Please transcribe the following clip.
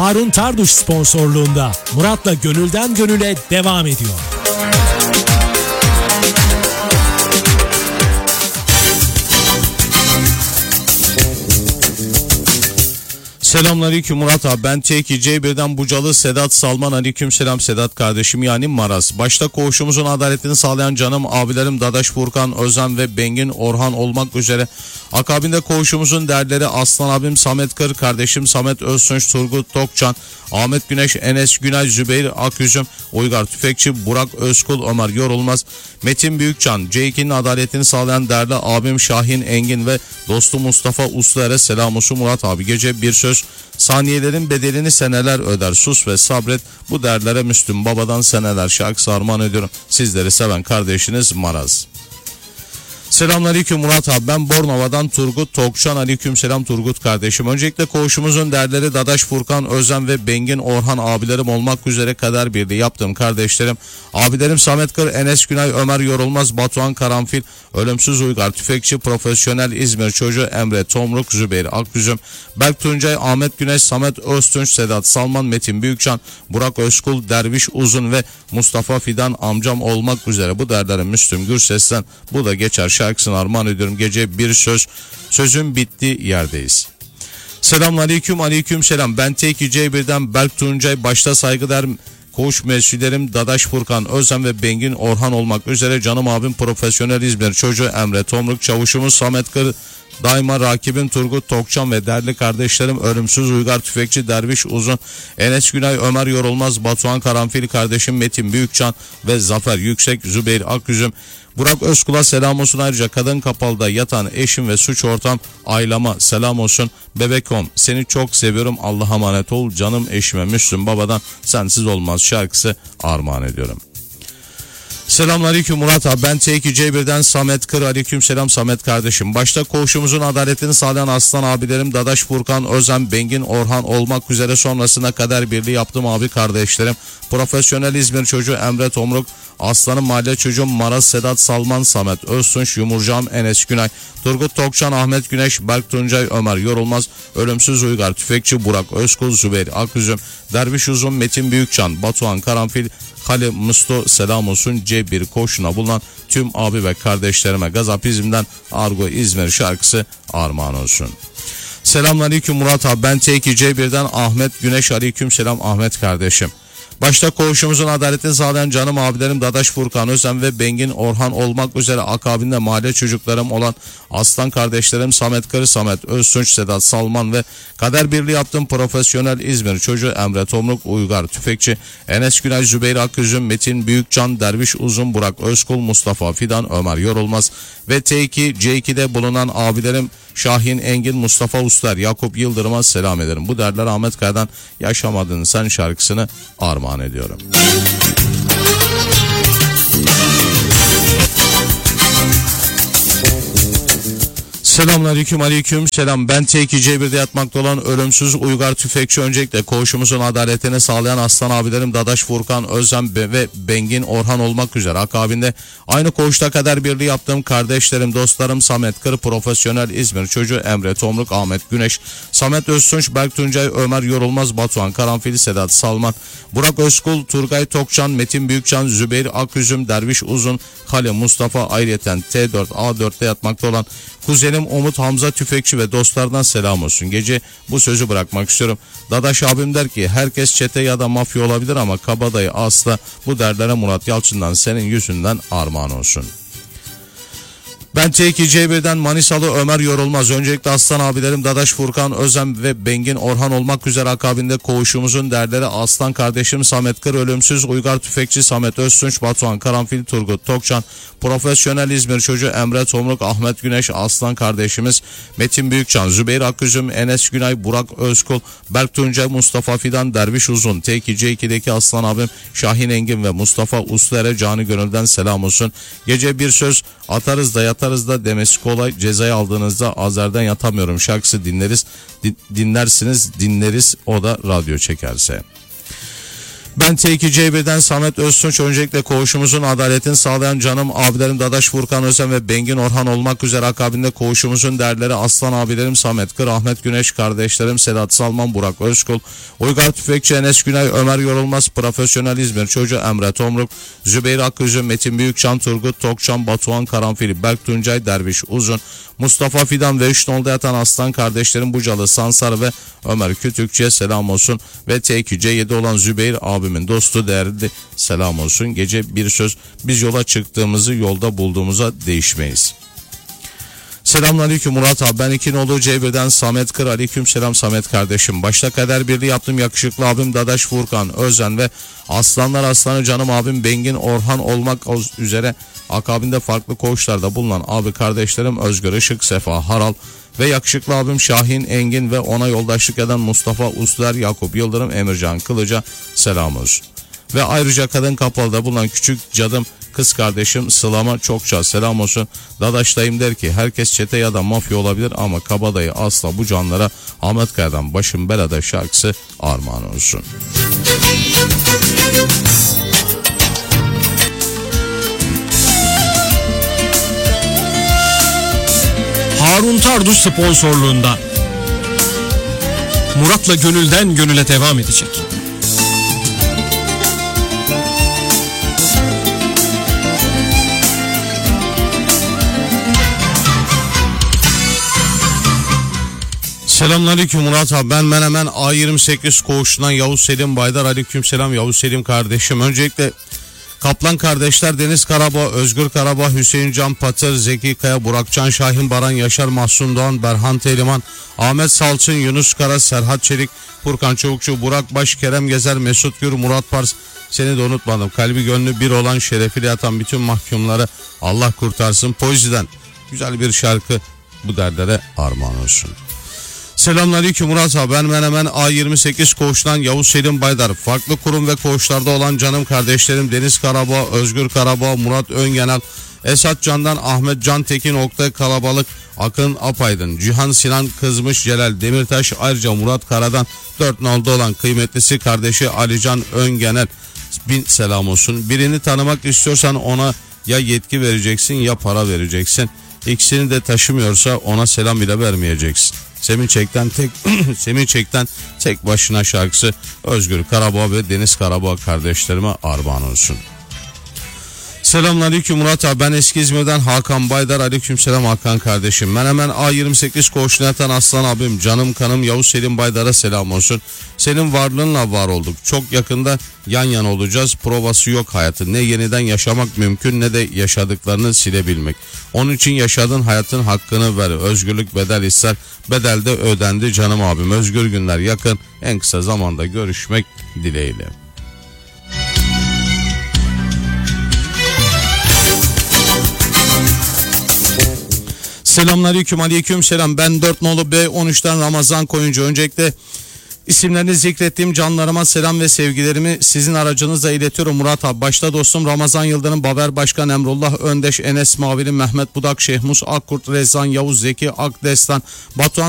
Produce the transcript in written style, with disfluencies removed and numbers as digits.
Harun Tarduş sponsorluğunda Murat'la Gönülden Gönüle devam ediyor. Selamünaleyküm Murat abi, ben T2C1'den Bucalı Sedat Salman. Aleykümselam Sedat kardeşim, yani Maraz. Başta koğuşumuzun adaletini sağlayan canım abilerim Dadaş Furkan, Özen ve Bengin Orhan olmak üzere, akabinde koğuşumuzun derleri Aslan abim Samet Kır, kardeşim Samet Öztunç, Turgut Tokcan, Ahmet Güneş, Enes Günay, Zübeyir Aküzüm, Uygar Tüfekçi, Burak Özkul, Ömer Yorulmaz, Metin Büyükcan, C2'nin adaletini sağlayan değerli abim Şahin Engin ve dostu Mustafa Usluer'e selam olsun Murat abi. Gece bir söz, saniyelerin bedelini seneler öder, sus ve sabret, bu derlere Müslüm Baba'dan seneler şarkısı armağan ediyorum. Sizleri seven kardeşiniz Maraz. Selamünaleyküm Murat abi, ben Bornova'dan Turgut Tokçan. Aleykümselam Turgut kardeşim. Öncelikle koğuşumuzun derleri Dadaş Furkan, Özen ve Bengin Orhan abilerim olmak üzere kader birliği yaptığım kardeşlerim, abilerim Samet Kır, Enes Günay, Ömer Yorulmaz, Batuhan Karanfil, Ölümsüz Uygar Tüfekçi, Profesyonel İzmir Çocuğu Emre Tomruk, Zübeyir Akgüzüm, Berk Tuncay, Ahmet Güneş, Samet Öztunç, Sedat Salman, Metin Büyükcan, Burak Özkul, Derviş Uzun ve Mustafa Fidan amcam olmak üzere bu derlerin Müslüm Gürses'ten Bu Da Geçer şarkısını armağan ediyorum. Gece bir söz, sözün bittiği yerdeyiz. Selamünaleyküm, aleykümselam. Ben T2C1'den Berk Tuncay, başta saygıdeğer koğuş mesutlerim Dadaş Furkan, Özen ve Bengin Orhan olmak üzere canım abim Profesyonel İzmir Çocuğu Emre Tomruk, çavuşumuz Samet Kır, daima rakibim Turgut Tokcan ve değerli kardeşlerim Ölümsüz Uygar Tüfekçi, Derviş Uzun, Enes Günay, Ömer Yorulmaz, Batuhan Karanfil, kardeşim Metin Büyükcan ve Zafer Yüksek, Zübeyir Akgüzüm, Burak Özkul'a selam olsun. Ayrıca kadın kapalıda yatan eşim ve suç ortam ailama selam olsun. Bebekom, seni çok seviyorum, Allah'a emanet ol canım eşime Müslüm Baba'dan Sensiz Olmaz şarkısı armağan ediyorum. Selamünaleyküm Murat abi, ben T2C1'den Samet Kır. Aleykümselam Samet kardeşim. Başta koğuşumuzun adaletini sağlayan aslan abilerim Dadaş Furkan, Özen, Bengin Orhan olmak üzere, sonrasında kader birliği yaptığım abi kardeşlerim Profesyonel İzmir Çocuğu Emre Tomruk, Aslanım Mahalle Çocuğum Maraz, Sedat Salman, Samet Öztunç, Yumurcağım Enes Günay, Turgut Tokcan, Ahmet Güneş, Berk Tuncay, Ömer Yorulmaz, Ölümsüz Uygar Tüfekçi, Burak Özkul, Zübeyir Aküzüm, Derviş Uzun, Metin Büyükcan, Batuhan Karanfil, Kale Musto selam olsun. C1 koşuna bulunan tüm abi ve kardeşlerime Gazapizm'den Argo İzmir şarkısı armağan olsun. Selamünaleyküm Murat abi, ben T2C1'den Ahmet Güneş. Aleykümselam Ahmet kardeşim. Başta koğuşumuzun adaletini sağlayan canım abilerim Dadaş Furkan, Özen ve Bengin Orhan olmak üzere, akabinde mahalle çocuklarım olan aslan kardeşlerim Samet Kır, Samet Öztunç, Sedat Salman ve kader birliği yaptığım Profesyonel İzmir Çocuğu Emre Tomruk, Uygar Tüfekçi, Enes Günay, Zübeyir Akgüzüm, Metin Büyükcan, Derviş Uzun, Burak Özkul, Mustafa Fidan, Ömer Yorulmaz ve T2C2'de bulunan abilerim Şahin Engin, Mustafa Uslar, Yakup Yıldırım'a selam ederim. Bu derler Ahmet Kaya'dan Yaşamadın Sen şarkısını armağan ediyorum. Selamünaleyküm, aleykümselam. Ben T2C1'de yatmakta olan Ölümsüz Uygar Tüfekçi. Öncelikle koğuşumuzun adaletini sağlayan aslan abilerim Dadaş Furkan, Özen ve Bengin Orhan olmak üzere, akabinde aynı koğuşta kader birliği yaptığım kardeşlerim, dostlarım Samet Kır, Profesyonel İzmir Çocuğu Emre Tomruk, Ahmet Güneş, Samet Öztunç, Berk Tuncay, Ömer Yorulmaz, Batuhan Karanfil, Sedat Salman, Burak Özkul, Turgay Tokcan, Metin Büyükcan, Zübeyir Aküzüm, Derviş Uzun, Kale Mustafa, ayrıyeten T4 A4'te yatmakta olan kuzenim Umut Hamza Tüfekçi ve dostlardan selam olsun. Gece bu sözü bırakmak istiyorum. Dadaş abim der ki, herkes çete ya da mafya olabilir ama kabadayı asla, bu derlere Murat Yalçın'dan senin yüzünden armağan olsun. Ben T2C1'den Manisalı Ömer Yorulmaz. Öncelikle aslan abilerim Dadaş Furkan, Özen ve Bengin Orhan olmak üzere, akabinde koğuşumuzun derleri aslan kardeşim Samet Kır, Ölümsüz Uygar Tüfekçi, Samet Öztunç, Batuhan Karanfil, Turgut Tokcan, Profesyonel İzmir Çocuğu Emre Tomruk, Ahmet Güneş, aslan kardeşimiz Metin Büyükcan, Zübeyir Akgüzüm, Enes Günay, Burak Özkul, Berk Tuncay, Mustafa Fidan, Derviş Uzun, T2C2'deki aslan abim Şahin Engin ve Mustafa Usluer'e canı gönülden selam olsun. Gece bir söz, atarız da yatarız da demesi kolay, cezayı aldığınızda Azer'den yatamıyorum şarkısı dinlersiniz, dinleriz, o da radyo çekerse. Ben T2C1'den Samet Öztunç. Öncelikle koğuşumuzun adaletini sağlayan canım abilerim Dadaş Furkan Özen ve Bengin Orhan olmak üzere akabinde koğuşumuzun değerleri aslan abilerim Samet Kır, Ahmet Güneş, kardeşlerim Sedat Salman, Burak Özkul, Uygar Tüfekçi, Enes Günay, Ömer Yorulmaz, Profesyonel İzmir Çocuğu Emre Tomruk, Zübeyir Akgüzü, Metin Büyükçam, Turgut Tokçam, Batuhan Karanfil, Berk Tuncay, Derviş Uzun, Mustafa Fidan ve Üçnol'da yatan aslan kardeşlerim Bucalı Sansar ve Ömer Kütükçü'ye selam olsun ve T2C7 olan Zübeyir abimin dostu değerli selam olsun. Gece bir söz, biz yola çıktığımızı yolda bulduğumuza değişmeyiz. Selamünaleyküm Murat abi, ben İkinoğlu C1'den Samet Kır. Aleyküm selam Samet kardeşim. Başta kader birliği yaptım yakışıklı abim Dadaş Furkan Özen ve aslanlar aslanı canım abim Bengin Orhan olmak üzere akabinde farklı koğuşlarda bulunan abi kardeşlerim Özgür Işık, Sefa Haral ve yakışıklı abim Şahin Engin ve ona yoldaşlık eden Mustafa Usler, Yakup Yıldırım, Emircan Kılıç'a selam olsun. Ve ayrıca Kadın Kapalı'da bulunan küçük cadım kız kardeşim Sıla'ma çokça selam olsun. Dadaş dayım der ki herkes çete ya da mafya olabilir ama kabadayı asla bu canlara Ahmet Kaya'dan Başım Belada şarkısı armağan olsun. Harun Tardus sponsorluğunda Murat'la Gönülden Gönüle devam edecek. Selamünaleyküm Murat abi, ben Menemen A28 koğuşundan Yavuz Selim Baydar. Aleykümselam Yavuz Selim kardeşim. Öncelikle Kaplan kardeşler Deniz Karabağ, Özgür Karabağ, Hüseyin Can Patır, Zeki Kaya, Burakcan Şahin, Baran Yaşar, Mahsun Doğan, Berhan Teliman, Ahmet Salçın, Yunus Kara, Serhat Çelik, Furkan Çavukçu, Burak Baş, Kerem Gezer, Mesut Gür, Murat Pars. Seni de unutmadım. Kalbi gönlü bir olan, şerefiyle yatan bütün mahkumları Allah kurtarsın. Poezi'den güzel bir şarkı bu dertlere armağan olsun. Selamünaleyküm Murat abi, ben Menemen A28 koğuştan Yavuz Selim Baydar. Farklı kurum ve koğuşlarda olan canım kardeşlerim Deniz Karabağ, Özgür Karabağ, Murat Öngenel, Esat Can'dan Ahmet Can Tekin, Oktay Kalabalık, Akın Apaydın, Cihan Sinan Kızmış, Celal Demirtaş, ayrıca Murat Kara'dan 4 nolda olan kıymetlisi kardeşi Alican Öngenel bin selam olsun. Birini tanımak istiyorsan ona ya yetki vereceksin ya para vereceksin. İkisini de taşımıyorsa ona selam bile vermeyeceksin. Semih Çek'ten tek başına şarkısı Özgür Karabağ ve Deniz Karabağ kardeşlerime armağan olsun. Selamünaleyküm Murat abi, ben eski İzmir'den Hakan Baydar. Aleykümselam Hakan kardeşim. Ben hemen A28 koğuşuna yatan aslan abim canım kanım Yavuz Selim Baydar'a selam olsun. Senin varlığınla var olduk. Çok yakında yan yana olacağız. Provası yok hayatın. Ne yeniden yaşamak mümkün ne de yaşadıklarını silebilmek. Onun için yaşadığın hayatın hakkını ver. Özgürlük bedel ister. Bedel de ödendi canım abim. Özgür günler yakın. En kısa zamanda görüşmek dileğiyle. Selamünaleyküm, aleyküm selam. Ben 4 nolu B13'ten Ramazan Koyuncu. Öncelikle isimlerini zikrettiğim canlarıma selam ve sevgilerimi sizin aracınızla iletiyorum Murat abi. Başta dostum Ramazan Yıldırım, Baber Başkan, Emrullah Öndeş, Enes Mavili, Mehmet Budak, Şehmus Akkurt, Rezan Yavuz, Zeki Akdestan, Batuhan